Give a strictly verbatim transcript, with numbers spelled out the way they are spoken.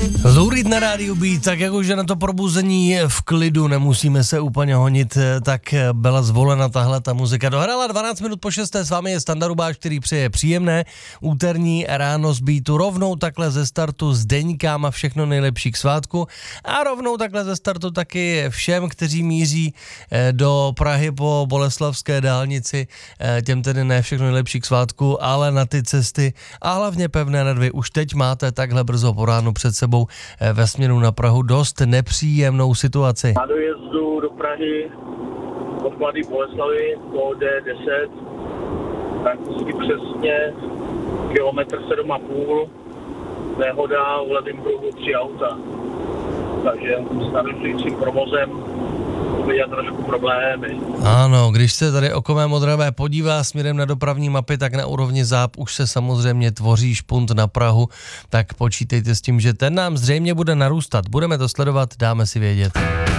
Lurid na rádiu Beat, tak jakože na to probuzení v klidu nemusíme se úplně honit, tak byla zvolena tahle ta muzika. Dohrála dvanáct minut po šesté, s vámi je Standa Rubáš, který přeje příjemné úterní ráno z Beatu. Rovnou takhle ze startu s Deňkám a všechno nejlepší k svátku. A rovnou takhle ze startu taky všem, kteří míří do Prahy po Boleslavské dálnici. Těm tedy ne všechno nejlepší k svátku, ale na ty cesty a hlavně pevné nervy. Už teď máte takhle brzo po ránu před sebou ve směru na Prahu dost nepříjemnou situaci. Na dojezdu do Prahy od Mladé Boleslavy po D deset, prakticky přesně kilometr sedm a půl, nehoda v levém pruhu tři auta. Takže s narušujícím provozem vidět trošku problémy. Ano, když se tady okové Modravé podívá směrem na dopravní mapy, tak na úrovni Záp už se samozřejmě tvoří špunt na Prahu, tak počítejte s tím, že ten nám zřejmě bude narůstat. Budeme to sledovat, dáme si vědět.